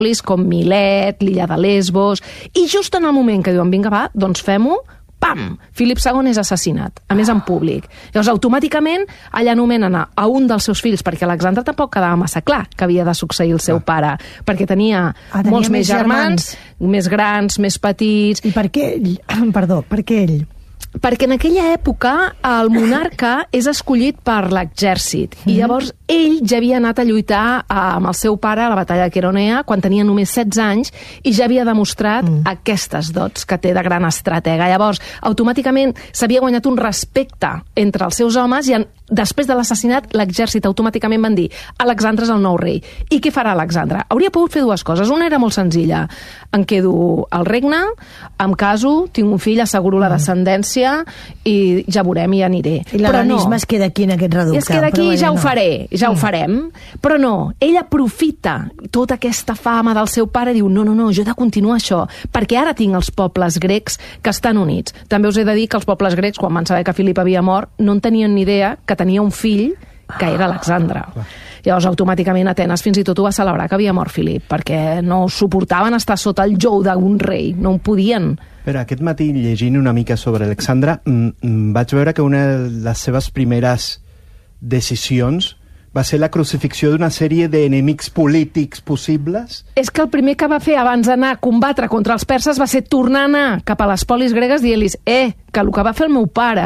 com Milet, l'illa de Lesbos, i just en el moment que diuen, vinga, va, doncs fem-ho, pam! Filip II és assassinat, a més en públic. Llavors, automàticament, allà anomenen a un dels seus fills, perquè Alexandre tampoc quedava massa clar que havia de succeir el seu pare, perquè tenia molts més germans, més grans, més petits... I per què ell? Perdó, per què ell? Perquè en aquella època el monarca és escollit per l'exèrcit i llavors ell ja havia anat a lluitar amb el seu pare a la batalla de Queronea quan tenia només 16 anys i ja havia demostrat aquestes dots que té de gran estratega. Llavors, automàticament s'havia guanyat un respecte entre els seus homes i després de l'assassinat l'exèrcit automàticament van dir Alexandre és el nou rei. I què farà Alexandre? Hauria pogut fer dues coses. Una era molt senzilla. Em quedo al regne, em caso, tinc un fill, asseguro la descendència i ja veurem, ja aniré. I l'hel·lenisme es queda aquí en aquest reducte. Es queda aquí i ja ho faré, ja ho farem. Però no, ell aprofita tota aquesta fama del seu pare i diu no, jo he de continuar això, perquè ara tinc els pobles grecs que estan units. També us he de dir que els pobles grecs, quan van saber que Filip havia mort, no en tenien ni idea que tenia un fill que era Alexandre. Llavors, automàticament, Atenes fins i tot ho va celebrar que havia mort Filip, perquè no suportaven estar sota el jou d'un rei, no ho podien. Però aquest matí, llegint una mica sobre Alexandre, vaig veure que una de les seves primeres decisions va ser la crucifixió d'una sèrie d'enemics polítics possibles. És que el primer que va fer abans d'anar a combatre contra els perses va ser tornar a anar cap a les polis gregues dient-los que el que va fer el meu pare,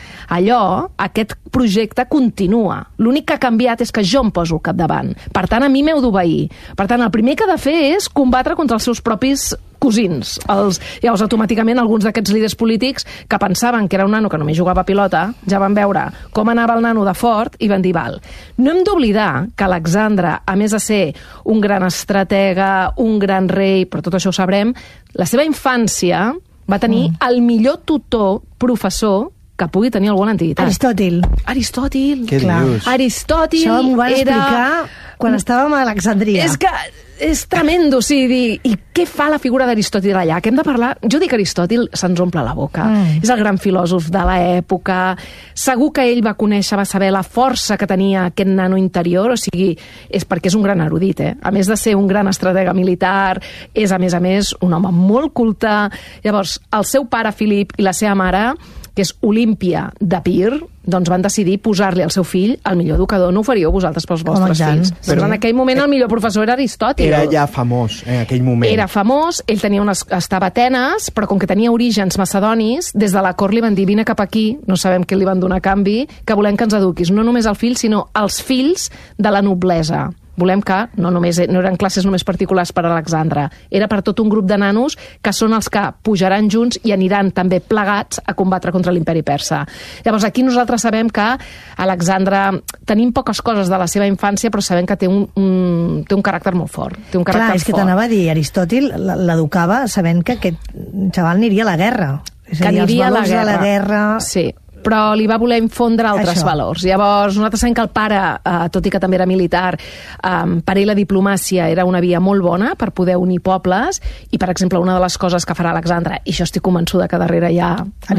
aquest projecte continua. L'únic que ha canviat és que jo em poso al capdavant. Per tant, a mi m'heu d'obeir. Per tant, el primer que ha de fer és combatre contra els seus propis cosins. Llavors, automàticament, alguns d'aquests líders polítics que pensaven que era un nano que només jugava a pilota, ja van veure com anava el nano de fort i van dir, val, no hem d'oblidar que Alexandre, a més de ser un gran estratega, un gran rei, però tot això ho sabrem, la seva infància va tenir el millor tutor, professor, que pugui tenir alguna antiguitat. Aristòtil. Què dius? Aristòtil això m'ho van explicar quan estàvem a Alexandria. És que és tremendo, o sigui, i què fa la figura d'Aristòtil allà? Que hem de parlar... Jo dic Aristòtil, se'ns omple la boca. És el gran filòsof de l'època. Segur que ell va conèixer, va saber la força que tenia aquest nano interior, o sigui, és perquè és un gran erudit, A més de ser un gran estratega militar, és, a més, un home molt culte. Llavors, el seu pare, Filip, i la seva mare, que és Olímpia d'Epir, doncs van decidir posar-li al seu fill el millor educador. No ho faríeu vosaltres pels vostres fills. Però en aquell moment el millor professor era Aristòtil. Era ja famós en aquell moment. Era famós, ell estava a Atenes, però com que tenia orígens macedonis, des de la cort li van dir, vine cap aquí, no sabem què li van donar a canvi, que volem que ens eduquis no només el fill, sinó els fills de la noblesa. Volem que no eren classes només particulars per a Alexandre, era per tot un grup de nanos que són els que pujaran junts i aniran també plegats a combatre contra l'imperi persa. Llavors aquí nosaltres sabem que Alexandre, tenim poques coses de la seva infància, però sabem que té un caràcter molt fort. Clar, és que t'anava a dir, Aristòtil l'educava sabent que aquest xaval aniria a la guerra. És a dir, els valors de la guerra... Sí, però li va voler infondre altres valors. Llavors, nosaltres sabem que el pare, tot i que també era militar, per ell la diplomàcia era una via molt bona per poder unir pobles, i, per exemple, una de les coses que farà Alexandre, i jo estic convençuda que darrere hi ha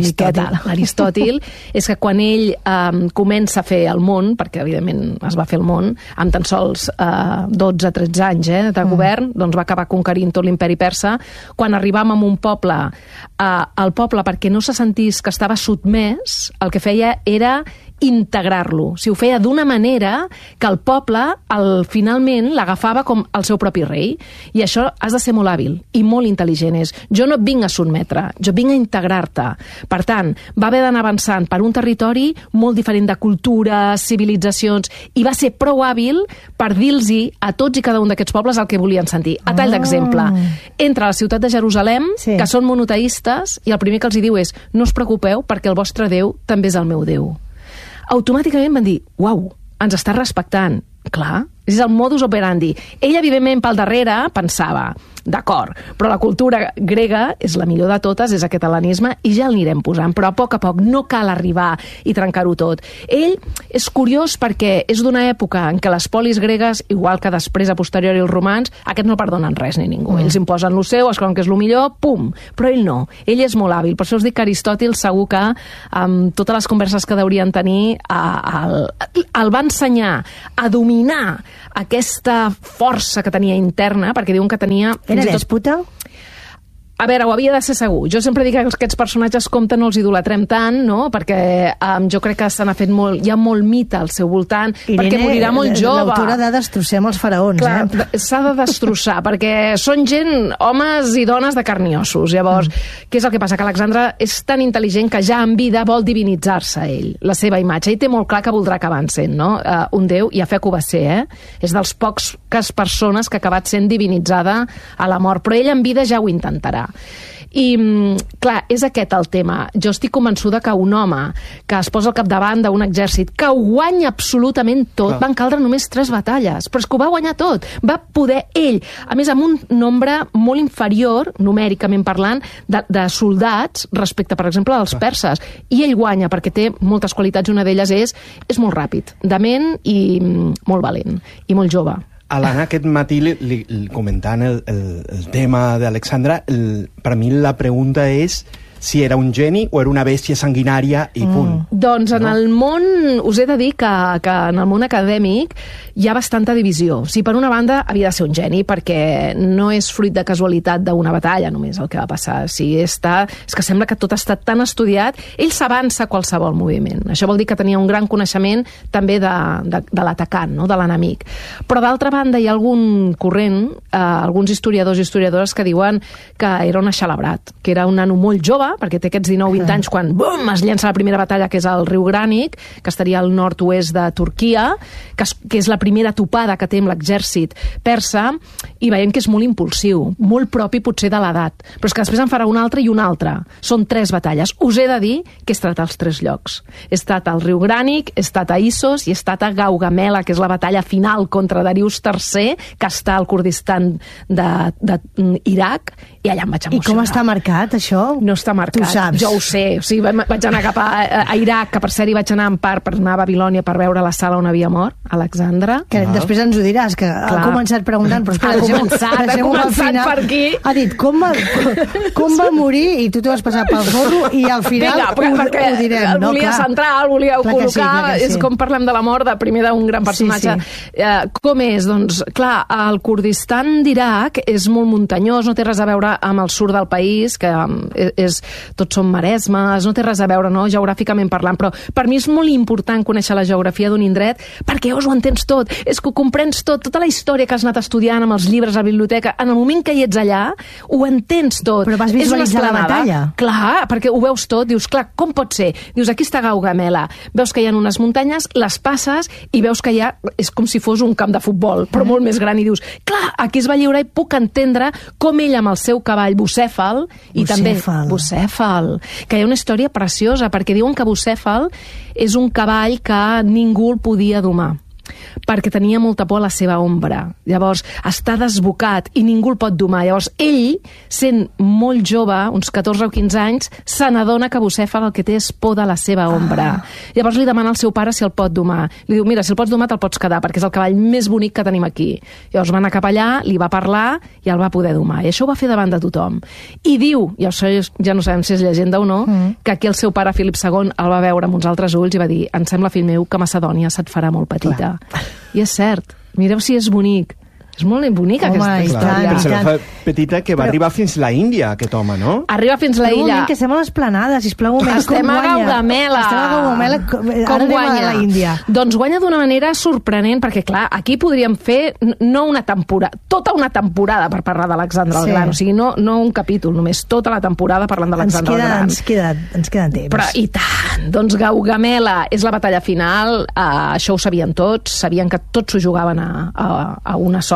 Aristòtil, és que quan ell comença a fer el món, perquè, evidentment, es va fer el món, amb tan sols 12-13 anys de govern, doncs va acabar conquerint tot l'imperi persa. Quan arribàvem a un poble, el poble, perquè no se sentís que estava sotmès, el que feia era integrar-lo. O sigui, ho feia d'una manera que el poble finalment l'agafava com el seu propi rei. I això has de ser molt hàbil i molt intel·ligent. Jo no et vinc a sotmetre, jo vinc a integrar-te. Per tant, va haver d'anar avançant per un territori molt diferent de cultures, civilitzacions, i va ser prou hàbil per dir-los a tots i cada un d'aquests pobles el que volien sentir. A tall d'exemple, entra a la ciutat de Jerusalem, que són monoteistes, i el primer que els diu és no us preocupeu perquè el vostre Déu també és el meu Déu. Automàticament van dir, uau, ens està respectant. Clar, és el modus operandi. Ell, evidentment, pel darrere, pensava, d'acord, però la cultura grega és la millor de totes, és aquest hel·lenisme, i ja l'anirem posant, però a poc no cal arribar i trencar-ho tot. Ell és curiós perquè és d'una època en què les polis gregues, igual que després a posteriori els romans, aquests no perdonen res ni ningú. Ells imposen lo seu, es creuen que és lo millor, pum! Però ell no. Ell és molt hàbil. Per això us dic que Aristòtil segur que amb totes les converses que deurien tenir el va ensenyar a dominar aquesta força que tenia interna, perquè diuen que tenia... Era dèspota? A veure, ho havia de ser segur. Jo sempre dic que aquests personatges compten, no els idolatrem tant, no? Perquè jo crec que se n'ha fet molt... Hi ha molt mite al seu voltant, Irene, perquè morirà molt jove. L'autora de Destrossem els faraons, clar, s'ha de destrossar, perquè són gent, homes i dones de carn i ossos. Llavors, què és el que passa? Que Alexandre és tan intel·ligent que ja en vida vol divinitzar-se ell, la seva imatge. Ell té molt clar que voldrà acabar sent, no? Un déu, i a fe que ho va ser, És dels poques persones que ha acabat sent divinitzada a la mort, però ell en vida ja ho intentarà. I, clar, és aquest el tema. Jo estic convençuda que un home que es posa al capdavant d'un exèrcit que ho guanya absolutament tot, van caldre només 3 batalles, però és que ho va guanyar tot. Va poder ell, a més amb un nombre molt inferior, numèricament parlant, de soldats respecte, per exemple, als perses. I ell guanya perquè té moltes qualitats, una d'elles és molt ràpid, dement i molt valent, i molt jove. A l'Anna aquest matí, comentant el tema d'Alexandra, per mi la pregunta és si era un geni o era una bèstia sanguinària i punt. Doncs en el món, us he de dir que en el món acadèmic hi ha bastanta divisió. Sí, per una banda havia de ser un geni perquè no és fruit de casualitat d'una batalla només el que va passar. Sí, és que sembla que tot ha estat tan estudiat, ell s'avança a qualsevol moviment. Això vol dir que tenia un gran coneixement també de l'atacant, no? De l'enemic. Però d'altra banda hi ha algun corrent, alguns historiadors i historiadores que diuen que era un aixelebrat, que era un nano molt jove, perquè té aquests 19-20 anys quan bum, es llença la primera batalla, que és el riu Grànic, que estaria al nord-oest de Turquia, que és la primera topada que té amb l'exèrcit persa, i veiem que és molt impulsiu, molt propi potser de l'edat, però és que després en farà una altra i una altra. Són 3 batalles. Us he de dir que he estat als 3 llocs. He estat al riu Grànic, he estat a Issos i he estat a Gaugamela, que és la batalla final contra Darius III, que està al Kurdistan d'Iraq, i allà em vaig emocionar. I com està marcat, això? No està marcat. Tu saps. Jo ho sé. O sigui, vaig anar cap a Iraq, que per cert hi vaig anar en part per anar a Babilònia per veure la sala on havia mort, Alexandre. Que després ens ho diràs, que ha començat preguntant, però espera, ha començat per aquí. Ha dit, com va morir, i tu t'ho vas passar pel forro, i al final ho direm. El volia centrar, el volia col·locar, és com parlem de la mort primer d'un gran personatge. Com és? Doncs, clar, el Kurdistan d'Iraq és molt muntanyós, no té res a veure amb el sud del país, que tots són maresmes, no té res a veure, no, geogràficament parlant, però per mi és molt important conèixer la geografia d'un indret perquè llavors ho entens tot, és que ho comprens tot, tota la història que has anat estudiant amb els llibres a la biblioteca, en el moment que hi ets allà, ho entens tot. Però vas visualitzar la batalla? Clar, perquè ho veus tot, dius, clar, com pot ser? Dius, aquí està Gaugamela, veus que hi ha unes muntanyes, les passes i veus que ja és com si fos un camp de futbol, però molt més gran, i dius, clar, aquí es va lliurar i puc entendre com ell amb el seu cavall Bucèfal, i també Bucèfal, que hi ha una història preciosa, perquè diuen que Bucèfal és un cavall que ningú el podia domar, perquè tenia molta por a la seva ombra. Llavors, està desbocat i ningú el pot domar. Llavors, ell, sent molt jove, uns 14 o 15 anys, se n'adona que Bucèfal el que té és por de la seva ombra. Llavors li demana al seu pare si el pot domar. Li diu, mira, si el pots domar te'l pots quedar, perquè és el cavall més bonic que tenim aquí. Llavors va anar cap allà, li va parlar i el va poder domar. I això ho va fer davant de tothom. I diu, i això ja no sabem si és llegenda o no, que aquí el seu pare, Filip II, el va veure amb uns altres ulls i va dir, em sembla, fill meu, que Macedònia se't farà molt petita. I és cert, mireu si és bonic. És molt bonic aquesta història. Però se la fa petita que va arribar fins a la Índia, aquest home, no? Arriba fins a la illa. Que estem a l'Esplanada, sisplau, un moment. Estem a Gaugamela. Estem a Gaugamela, com guanya? A la Índia. Doncs guanya d'una manera sorprenent, perquè clar, aquí podríem fer no una temporada, tota una temporada per parlar d'Alexandre el Gran, o sigui, no un capítol, només tota la temporada parlant d'Alexandre el Gran. Ens queda temps. Però i tant, doncs Gaugamela és la batalla final, això ho sabien tots, sabien que tots s'ho jugaven a una sola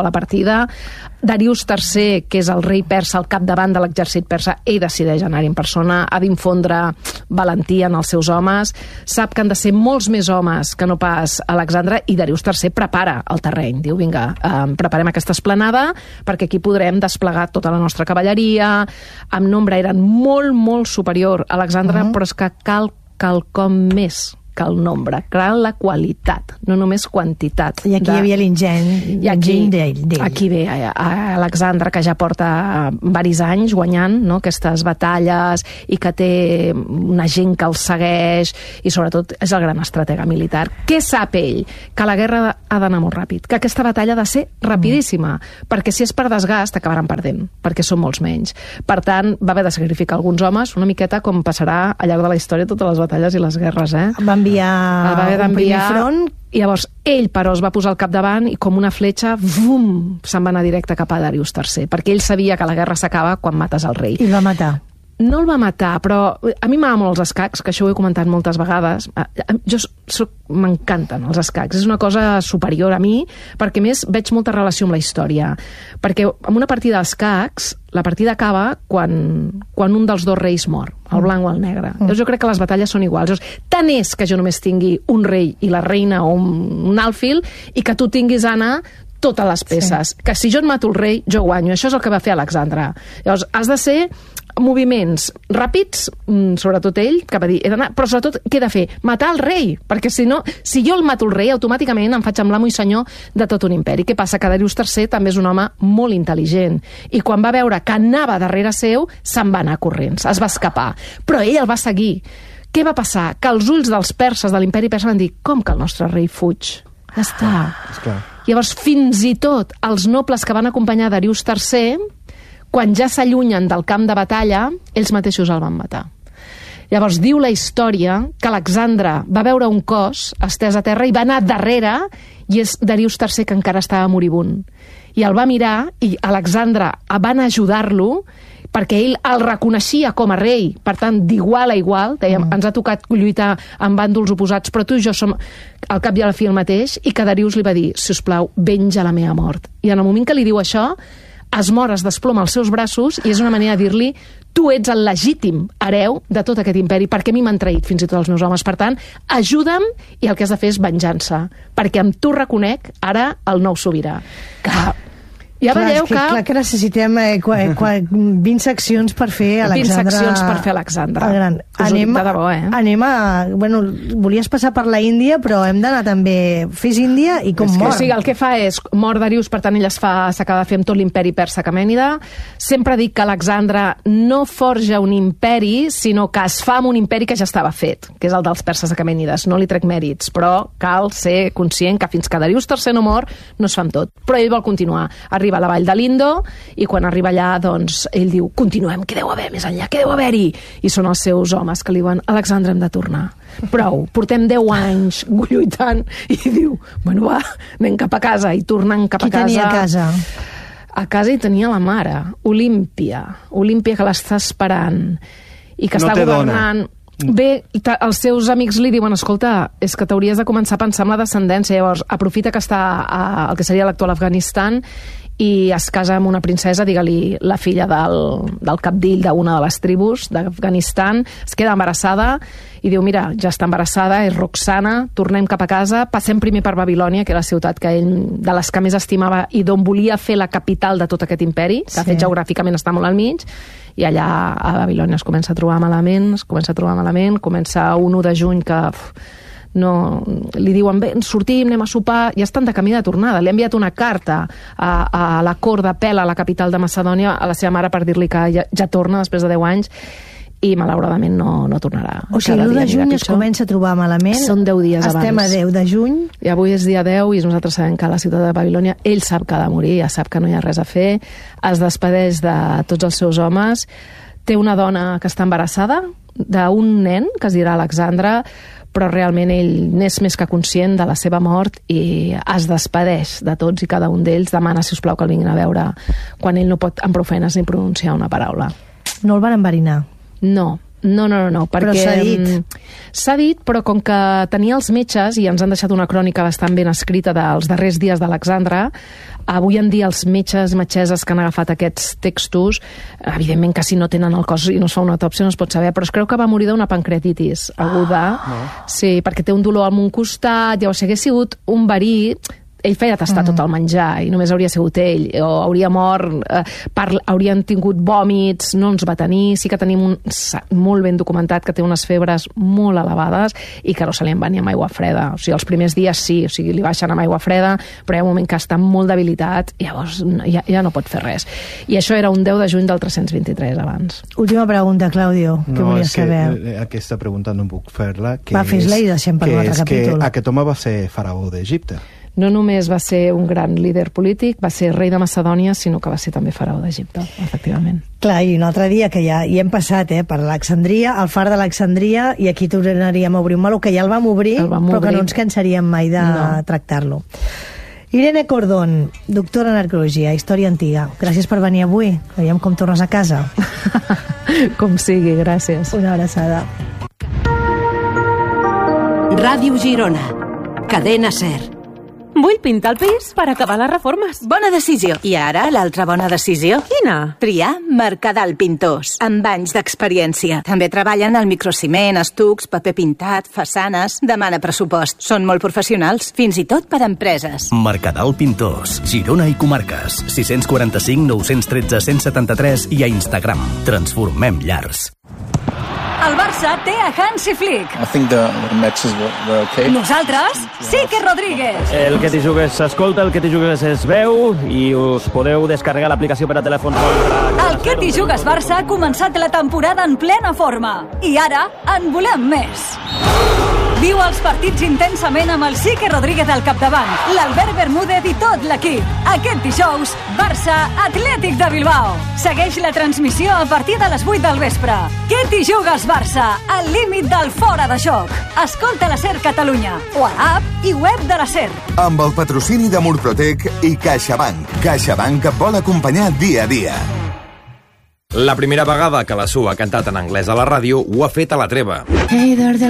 la partida. Darius III, que és el rei persa al capdavant de l'exèrcit persa, ell decideix anar-hi en persona, ha d'infondre valentia en els seus homes, sap que han de ser molts més homes que no pas Alexandre, i Darius III prepara el terreny. Diu, vinga, preparem aquesta esplanada perquè aquí podrem desplegar tota la nostra cavalleria. En nombre eren molt, molt superior a Alexandre, però és que cal quelcom més que el nombre, cal la qualitat, no només quantitat. I aquí hi havia l'enginy d'ell. Aquí ve Alexandre, que ja porta varis anys guanyant, no?, aquestes batalles, i que té una gent que el segueix, i sobretot és el gran estratega militar. Què sap ell? Que la guerra ha d'anar molt ràpid, que aquesta batalla ha de ser rapidíssima, perquè si és per desgast acabaran perdent, perquè són molts menys. Per tant, va haver de sacrificar alguns homes, una miqueta com passarà al llarg de la història totes les batalles i les guerres, va haver d'enviar front. I llavors ell, però, es va posar al capdavant i com una fletxa, vum, se'n va anar directe cap a Darius III, perquè ell sabia que la guerra s'acaba quan mates el rei. I el va matar. No el va matar, però a mi m'agrada molt els escacs, que això ho he comentat moltes vegades. M'encanten els escacs, és una cosa superior a mi, perquè més veig molta relació amb la història. Perquè en una partida d'escacs, la partida acaba quan un dels dos reis mor, el blanc o el negre. Llavors jo crec que les batalles són iguals. Tant és que jo només tingui un rei i la reina o un alfil, i que tu tinguis, Anna, totes les peces. Sí. Que si jo et mato el rei, jo guanyo. Això és el que va fer Alexandre. Llavors, has de ser moviments ràpids, sobretot ell, que va dir, he d'anar, però sobretot què he de fer? Matar el rei, perquè si no, si jo el mato el rei, automàticament em faig amb l'amo i senyor de tot un imperi. Què passa? Que Darius III també és un home molt intel·ligent, i quan va veure que anava darrere seu, se'n va anar corrents, es va escapar. Però ell el va seguir. Què va passar? Que els ulls dels perses de l'imperi persa van dir, com que el nostre rei fuig? Ja està. Llavors, fins i tot els nobles que van acompanyar Darius III, quan ja s'allunyen del camp de batalla, ells mateixos el van matar. Llavors, diu la història que Alexandre va veure un cos estès a terra i va anar darrere, i és Darius III que encara estava moribund. I el va mirar, i Alexandre va anar a ajudar-lo, perquè ell el reconeixia com a rei, per tant, d'igual a igual, dèiem, ens ha tocat lluitar amb bàndols oposats, però tu i jo som al cap i a la fi el mateix, i que Darius li va dir, si us plau, venja la meva mort. I en el moment que li diu això, es mor, es desploma als seus braços, i és una manera de dir-li, tu ets el legítim hereu de tot aquest imperi, perquè a mi m'han traït fins i tot els meus homes. Per tant, ajuda'm, i el que has de fer és venjança, perquè amb tu reconec ara el nou sobirà. Que ja veieu que... Clar que necessitem 20 seccions per fer Alexandre... 20 seccions per fer Alexandre. El gran. Anem a... Bueno, volies passar per la Índia, però hem d'anar també... Fes Índia i com mor. O sigui, el que fa és... Mor Darius, per tant, ell s'acaba de fer amb tot l'imperi persa aquemènida. Sempre dic que Alexandre no forja un imperi, sinó que es fa amb un imperi que ja estava fet, que és el dels perses aquemènides. No li trec mèrits, però cal ser conscient que fins que Darius III no mor, no es fa amb tot. Però ell vol continuar. Arriba a la vall de l'Indo, i quan arriba allà, doncs, ell diu, continuem, què deu haver més enllà, què deu haver-hi? I són els seus homes que li diuen, Alexandre, hem de tornar. Prou, portem 10 anys lluitant, i diu, bueno, va, anem cap a casa, i tornant cap a casa. Qui tenia a casa? A casa hi tenia la mare, Olímpia que l'està esperant, i que està governant... Bé, els seus amics li diuen, escolta, és que t'hauries de començar a pensar en la descendència, llavors aprofita que està al que seria l'actual Afganistan i es casa amb una princesa, digue-li la filla del capdill d'una de les tribus d'Afganistan, es queda embarassada i diu, mira, ja està embarassada, és Roxana, tornem cap a casa, passem primer per Babilònia, que era la ciutat que ell, de les que més estimava i d'on volia fer la capital de tot aquest imperi, que de fet geogràficament està molt al mig, i allà a Babilònia es comença a trobar malament, comença un 1 de juny que li diuen, bé, sortim, anem a sopar, ja estan de camí de tornada. Li ha enviat una carta a la cort de Pela, la capital de Macedònia, a la seva mare per dir-li que ja torna després de 10 anys, i malauradament no tornarà. O sigui, l'1 de juny es comença a trobar malament. Són 10 dies abans. Estem a 10 de juny. I avui és dia 10 i nosaltres sabem que a la ciutat de Babilònia ell sap que ha de morir, ja sap que no hi ha res a fer, es despedeix de tots els seus homes, té una dona que està embarassada d'un nen, que es dirà Alexandre, però realment ell n'és més que conscient de la seva mort i es despedeix de tots i cada un d'ells, demana, si us plau, que el vinguin a veure quan ell no pot amb prou feines ni pronunciar una paraula. No el van enverinar? No, No, perquè... Però s'ha dit. S'ha dit, però com que tenia els metges, i ens han deixat una crònica bastant ben escrita dels darrers dies d'Alexandra, avui en dia els metges i metgesses que han agafat aquests textos, evidentment que si no tenen el cos i no es fa una autòpsia no es pot saber, però es creu que va morir d'una pancreatitis aguda. Sí, perquè té un dolor en un costat, llavors si hagués sigut un verí... Ell feia tastar tot el menjar i només hauria sigut ell, o hauria mort, haurien tingut vòmits, no ens va tenir, sí que tenim molt ben documentat que té unes febres molt elevades i que no se li en va ni amb aigua freda. O sigui, els primers dies sí, o sigui, li baixen amb aigua freda, però hi ha un moment que està molt debilitat i llavors ja no pot fer res. I això era un 10 de juny del 323 abans. Última pregunta, Claudio, que volia saber. Aquesta pregunta no puc fer-la. Va, fes-la i deixem per un altre capítol. Que aquest home va ser faraó d'Egipte. No només va ser un gran líder polític, va ser rei de Macedònia, sinó que va ser també faraó d'Egipte, efectivament. Clar, i un altre dia que ja hi hem passat, per l'Alexandria, el far d'Alexandria, i aquí tornaríem a obrir un meló, que ja el vam obrir, però que no ens cansaríem mai de tractar-lo. Irene Cordón, doctora en arqueologia, història antiga. Gràcies per venir avui. Veiem com tornes a casa. Com sigui, gràcies. Una abraçada. Ràdio Girona. Cadena SER. Vull pintar el pis per acabar les reformes. Bona decisió. I ara, l'altra bona decisió? Quina? Triar Mercadal Pintors, amb anys d'experiència. També treballen al microciment, estucs, paper pintat, façanes... Demana pressupost. Són molt professionals, fins i tot per a empreses. Mercadal Pintors, Girona i comarques. 645 913 173 i a Instagram. Transformem llars. El Barça té a Hansi Flick. I think the matches were okay. Nosaltres, Quique Rodríguez. El Que t'hi jugues s'escolta, el Que t'hi jugues es veu i us podeu descarregar l'aplicació per a telèfons. El Que t'hi jugues Barça ha començat la temporada en plena forma. I ara en volem més. Viu els partits intensament amb el Quique Rodríguez al capdavant, l'Albert Bermúdez i tot l'equip. Aquest dijous, Barça Atlètic de Bilbao. Segueix la transmissió a partir de les 8 del vespre. Que t'hi jugues Barça, al límit del fora de joc. Escolta la SER Catalunya, o a l'app i web de la SER. Amb el patrocini de Murprotec i CaixaBank. CaixaBank et vol acompanyar dia a dia. La primera vegada que la Sue ha cantat en anglès a la ràdio ho ha fet a la treva. Hey,